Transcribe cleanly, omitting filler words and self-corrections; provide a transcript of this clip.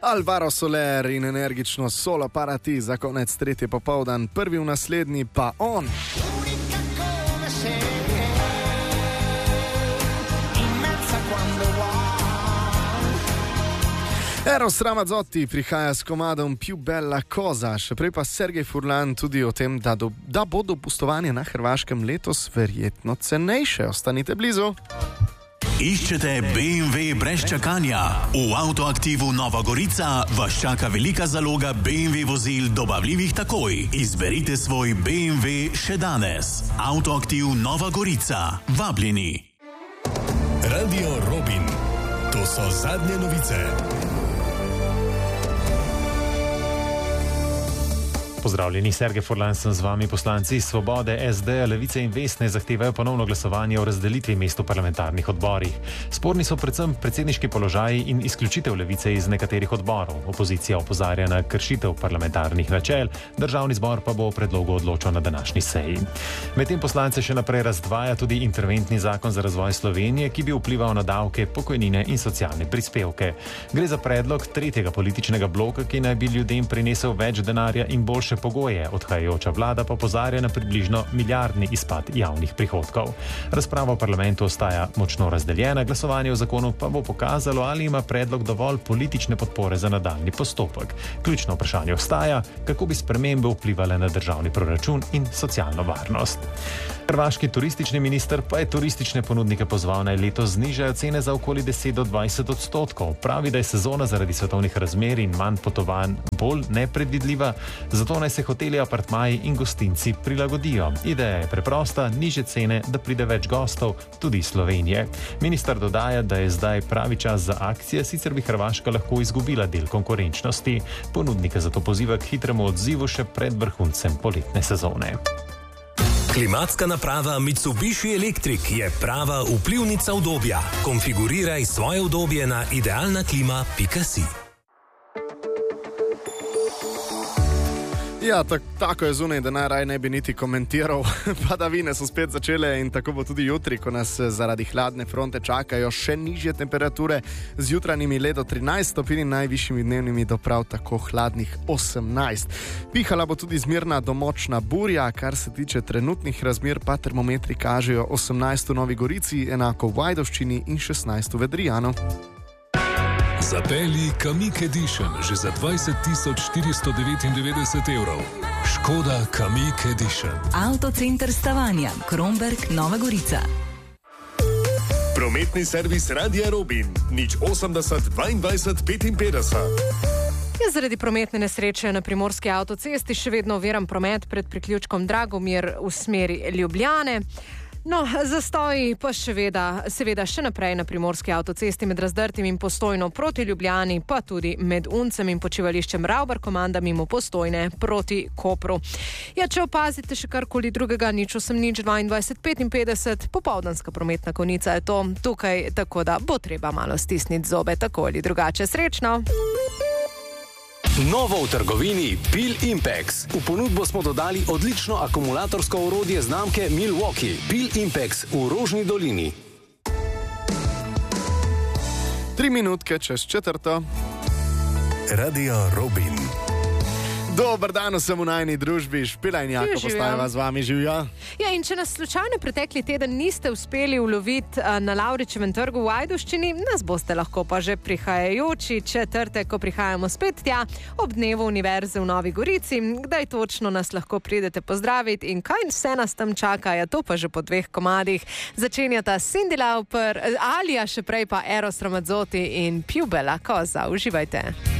Alvaro Soler in energično Solo Parati za konec tretje popoldan, prvi v naslednji pa on. Eros Ramazzotti prihaja s komadom Più bella cosa, še prej pa Sergej Furlan tudi o tem, da bo dopustovanje na Hrvaškem letos verjetno cenejše. Ostanite blizu. Iščete BMW brez čakanja? V Avtoaktivu Nova Gorica vas čaka velika zaloga BMW vozil dobavljivih takoj. Izberite svoj BMW še danes. Avtoaktiv Nova Gorica. Vabljeni. Radio Robin. To so zadnje novice. Pozdravljeni, Sergej Furlan sem z vami. Poslanci Svobode, SD, Levice in Vesne zahtevajo ponovno glasovanje o razdelitvi mest v parlamentarnih odborih. Sporni so predvsem predsedniški položaji in izključitev Levice iz nekaterih odborov. Opozicija opozarja na kršitev parlamentarnih načel, Državni zbor pa bo o predlogu odločal na današnji seji. Medtem poslance še naprej razdvaja tudi interventni zakon za razvoj Slovenije, ki bi vplival na davke, pokojnine in socialne prispevke. Gre za predlog tretjega političnega bloka, ki naj bi ljudem prinesel več denarja in boljše pogoje. Odhajajoča vlada pa opozarja na približno milijardni izpad javnih prihodkov. Razprava v parlamentu ostaja močno razdeljena, glasovanje o zakonu pa bo pokazalo, ali ima predlog dovolj politične podpore za nadaljnji postopek. Ključno vprašanje ostaja, kako bi spremembe vplivale na državni proračun in socialno varnost. Hrvaški turistični minister pa je turistične ponudnike pozval, naj letos znižajo cene za okoli 10 do 20%. Pravi, da je sezona zaradi svetovnih razmer in manj potovanj bolj nepredvidljiva, zato naj se hoteli, apartmaji in gostinci prilagodijo. Ideja je preprosta, nižje cene, da pride več gostov, tudi iz Slovenije. Minister dodaja, da je zdaj pravi čas za akcije, sicer bi Hrvaška lahko izgubila del konkurenčnosti. Ponudnike zato poziva k hitremu odzivu še pred vrhuncem poletne sezone. Klimatska naprava Mitsubishi Electric je prava vplivnica udobja. Konfiguriraj svoje udobje na idealnaklima.si. Ja, tako je zunaj, da najraje ne bi niti komentiral. Padavine so spet začele in tako bo tudi jutri, ko nas zaradi hladne fronte čakajo še nižje temperature z jutranjimi le do 13 stopinj in najvišjimi dnevnimi do prav tako hladnih 18. Pihala bo tudi zmerna domočna burja, kar se tiče trenutnih razmer, pa termometri kažejo 18 v Novi Gorici, enako v Ajdovščini in 16 v Vedrijanu. Zapelji Kamiq Edition že za 20.499 €. Škoda Kamiq Edition. Avtocenter Stavanja, Kromberk, Nova Gorica. Prometni servis Radia Robin. 080 22 55. Zaradi prometne nesreče na primorski avtocesti še vedno oviran promet pred priključkom Dragomir v smeri Ljubljane. No, zastoji pa seveda še naprej na primorski avtocesti med Razdrtim in Postojno proti Ljubljani, pa tudi med Uncem in počivališčem Ravbar komanda mimo Postojne proti Kopru. Ja, če opazite še karkoli drugega, 080 22 55, popoldanska prometna konica je to tukaj, tako da bo treba malo stisniti zobe, tako ali drugače. Srečno! Novo v trgovini Pil Impex. V ponudbo smo dodali odlično akumulatorsko orodje znamke Milwaukee. Pil Impex v Rožni dolini. 3 minutke čez 4. Radio Robin. Dober dan vsem v najni družbi, Špela in Jako postajava z vami, živijo. Ja, in če nas slučajno pretekli teden niste uspeli uloviti na Lavričevem trgu v Ajdovščini, nas boste lahko pa že prihajajoči četrtek, ko prihajamo spet tja, ob dnevu Univerze v Novi Gorici. Kdaj točno nas lahko pridete pozdraviti in kaj vse nas tam čaka, ja to pa že po 2 komadih. Začenjata Cyndi Lauper, Alija, še prej pa Eros Ramazzotti in Più bella cosa. Uživajte.